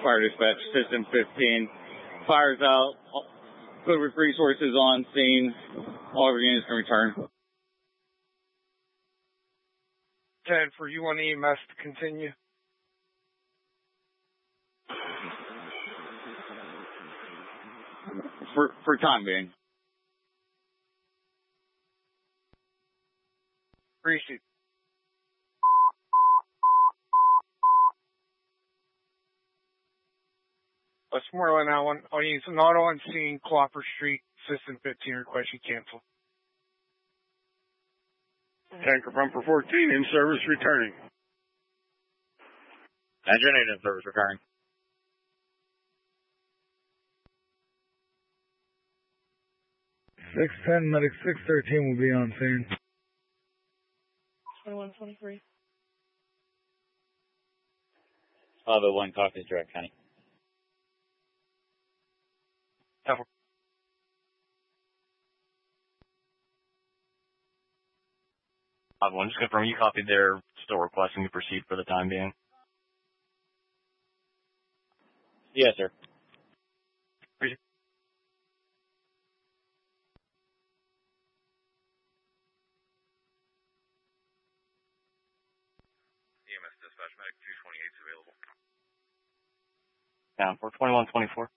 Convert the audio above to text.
Fire Dispatch, System 15. Fire's out. Good with resources on scene. All of our units can return. 10 for U1 EMS to continue. For time being. Appreciate it. Westmoreland now on audience not on scene, Clopper Street, System 15 request you cancel. Tanker Pumper 14 in service returning. Engine 8 in service returning. $610 medic 613 will be on scene. 2123. Bravo 1 copies direct, County. One, just confirm you copied there, still requesting to proceed for the time being. Yes, sir. Appreciate EMS dispatch medic 228 is available. Down for 2124.